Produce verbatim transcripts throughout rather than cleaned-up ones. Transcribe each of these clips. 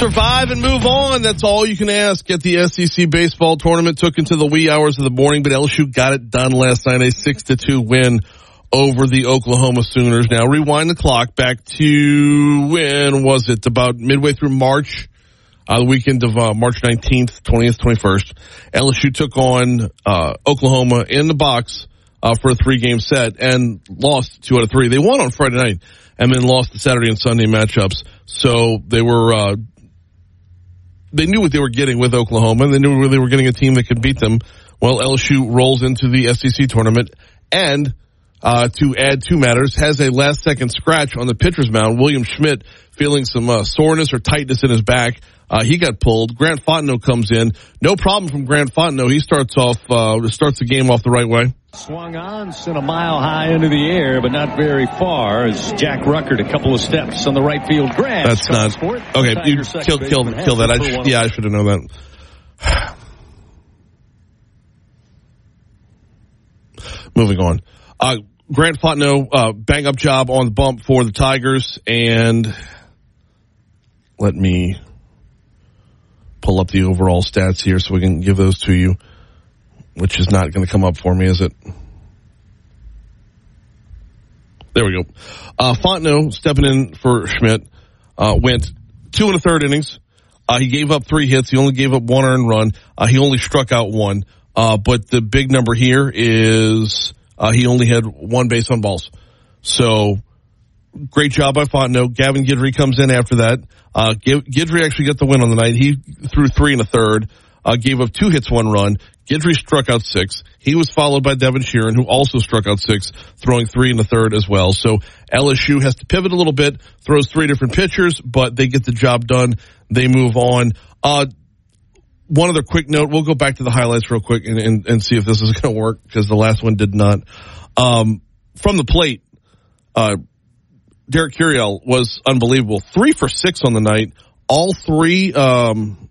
Survive and move on. That's all you can ask. Get the S E C baseball tournament. Took into the wee hours of the morning, but L S U got it done last night. A six to two win over the Oklahoma Sooners. Now rewind the clock back to, when was it? About midway through March, uh, the weekend of uh, March nineteenth, twentieth, twenty-first. L S U took on uh, Oklahoma in the box uh, for a three-game set and lost two out of three. They won on Friday night and then lost the Saturday and Sunday matchups. So they were, uh, they knew what they were getting with Oklahoma, and they knew they were getting a team that could beat them. Well, L S U rolls into the S E C tournament, and uh, to add to matters, has a last-second scratch on the pitcher's mound. William Schmidt feeling some uh, soreness or tightness in his back. Uh, he got pulled. Grant Fontenot comes in. No problem from Grant Fontenot. He starts off, uh, starts the game off the right way. Swung on, sent a mile high into the air, but not very far as Jack Ruckert a couple of steps on the right field grab. That's not, okay, you kill, kill, kill that. I sh- yeah, I should have known that. Moving on. Uh, Grant Fontenot, uh, bang up job on the bump for the Tigers, and let me pull up the overall stats here so we can give those to you, which is not going to come up for me, is it? There we go. Uh, Fontenot, stepping in for Schmidt, uh, went two and a third innings. Uh, he gave up three hits. He only gave up one earned run. Uh, he only struck out one. Uh, but the big number here is, uh, he only had one base on balls. So, great job by Fontenot. Gavin Guidry comes in after that. Uh, Guidry actually got the win on the night. He threw three and a third, uh, gave up two hits, one run. Guidry struck out six. He was followed by Devin Sheeran, who also struck out six, throwing three in the third as well. So L S U has to pivot a little bit, throws three different pitchers, but they get the job done. They move on. Uh, one other quick note. We'll go back to the highlights real quick and, and, and see if this is going to work, because the last one did not. Um, from the plate, uh, Derek Curiel was unbelievable. Three for six on the night. All three, um,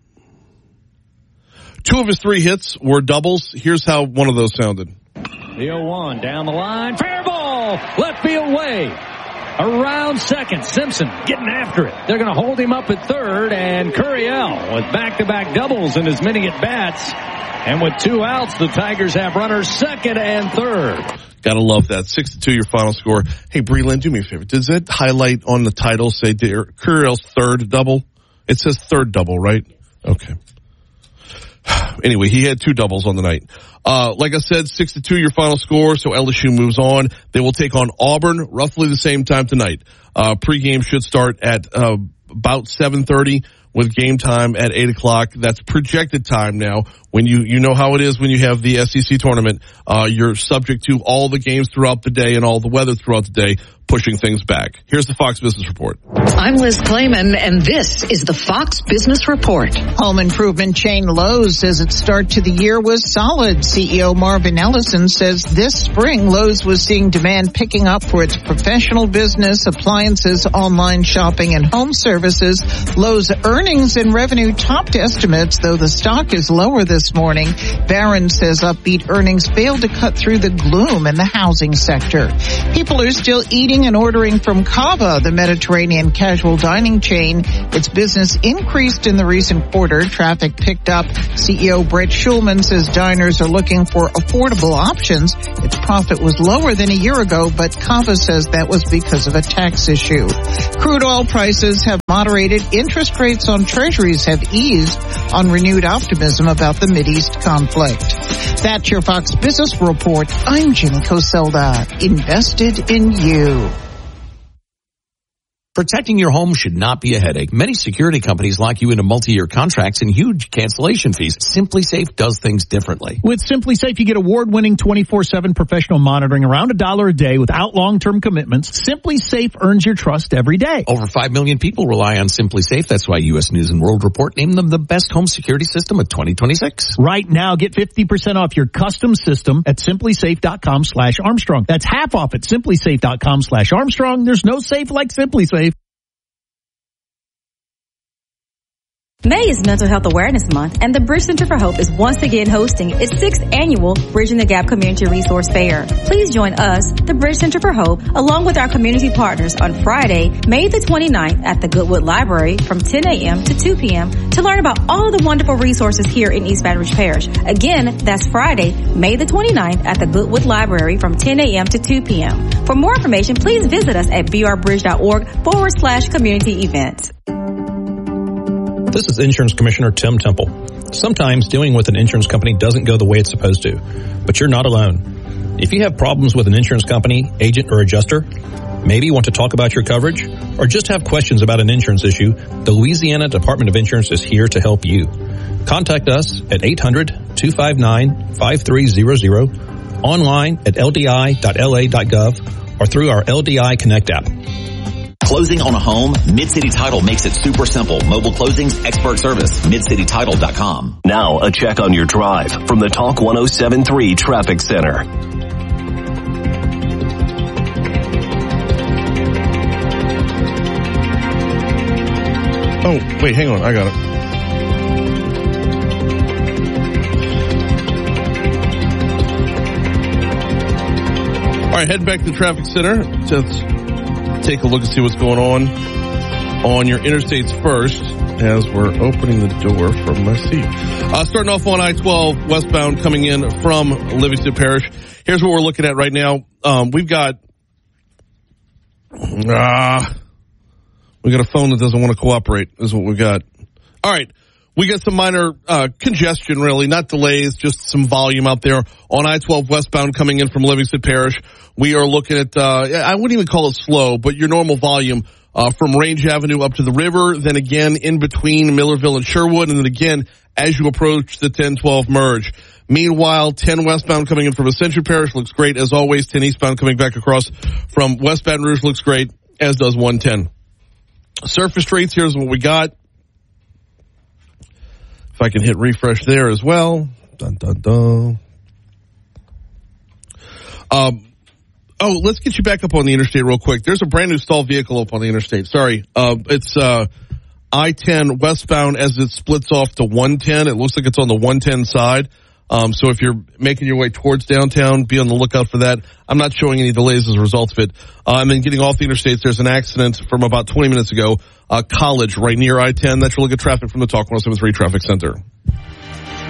two of his three hits were doubles. Here's how one of those sounded. The oh one down the line. Fair ball. Left field way. Around second. Simpson getting after it. They're going to hold him up at third. And Curiel with back-to-back doubles in as many at-bats. And with two outs, the Tigers have runners second and third. Gotta love that. Six to two, your final score. Hey, Breland, do me a favor. Does that highlight on the title say Curiel's third double? It says third double, right? Okay. Anyway, he had two doubles on the night. Uh, like I said, six to two, your final score. So L S U moves on. They will take on Auburn roughly the same time tonight. Uh, pregame should start at, uh, about seven thirty with game time at eight o'clock. That's projected time now. When you, you know how it is when you have the S E C tournament, uh, you're subject to all the games throughout the day and all the weather throughout the day, pushing things back. Here's the Fox Business Report. I'm Liz Clayman, and this is the Fox Business Report. Home improvement chain Lowe's says its start to the year was solid. C E O Marvin Ellison says this spring Lowe's was seeing demand picking up for its professional business, appliances, online shopping, and home services. Lowe's earnings and revenue topped estimates, though the stock is lower this morning. Barron says upbeat earnings failed to cut through the gloom in the housing sector. People are still eating and ordering from Cava, the Mediterranean casual dining chain. Its business increased in the recent quarter. Traffic picked up. C E O Brett Schulman says diners are looking for affordable options. Its profit was lower than a year ago, but Cava says that was because of a tax issue. Crude oil prices have moderated. Interest rates on treasuries have eased on renewed optimism about the Mideast conflict. That's your Fox Business Report. I'm Jimmy Coselda. Invested in you. Protecting your home should not be a headache. Many security companies lock you into multi-year contracts and huge cancellation fees. SimpliSafe does things differently. With SimpliSafe, you get award-winning twenty-four seven professional monitoring around a dollar a day without long-term commitments. SimpliSafe earns your trust every day. Over five million people rely on SimpliSafe. That's why U S News and World Report named them the best home security system of twenty twenty-six. Right now, get fifty percent off your custom system at SimpliSafe.com slash Armstrong. That's half off at SimpliSafe.com slash Armstrong. There's no safe like SimpliSafe. May is Mental Health Awareness Month, and the Bridge Center for Hope is once again hosting its sixth annual Bridging the Gap Community Resource Fair. Please join us, the Bridge Center for Hope, along with our community partners on Friday, May the twenty-ninth at the Goodwood Library from ten a.m. to two p.m. to learn about all of the wonderful resources here in East Baton Rouge Parish. Again, that's Friday, May the twenty-ninth at the Goodwood Library from ten a.m. to two p.m. For more information, please visit us at brbridge.org forward slash community events. This is Insurance Commissioner Tim Temple. Sometimes dealing with an insurance company doesn't go the way it's supposed to, but you're not alone. If you have problems with an insurance company, agent, or adjuster, maybe want to talk about your coverage, or just have questions about an insurance issue, the Louisiana Department of Insurance is here to help you. Contact us at eight hundred, two five nine, five three zero zero, online at l d i dot l a dot gov, or through our L D I Connect app. Closing on a home? Mid-City Title makes it super simple. Mobile closings, expert service. mid city title dot com. Now a check on your drive from the Talk one oh seven point three Traffic Center. Oh, wait, hang on. I got it. All right, head back to the Traffic Center. Let's take a look and see what's going on on your interstates first as we're opening the door from my seat. Uh, starting off on I twelve westbound coming in from Livingston Parish. Here's what we're looking at right now. Um, we've got, ah, uh, we got a phone that doesn't want to cooperate is what we've got. All right. We got some minor uh congestion, really, not delays, just some volume out there on I twelve westbound coming in from Livingston Parish. We are looking at, uh I wouldn't even call it slow, but your normal volume uh from Range Avenue up to the river, then again in between Millerville and Sherwood, and then again as you approach the ten twelve merge. Meanwhile, ten westbound coming in from Ascension Parish looks great as always. ten eastbound coming back across from West Baton Rouge looks great, as does one ten. Surface streets, here's what we got. If I can hit refresh there as well. Dun, dun, dun. Um, oh, let's get you back up on the interstate real quick. There's a brand new stalled vehicle up on the interstate. Sorry. Uh, it's uh, I ten westbound as it splits off to one ten. It looks like it's on the one ten side. Um, so if you're making your way towards downtown, be on the lookout for that. I'm not showing any delays as a result of it. Uh, and then getting off the interstates, there's an accident from about twenty minutes ago. Uh, College right near I ten. That's your look at traffic from the Talk one oh seven point three Traffic Center.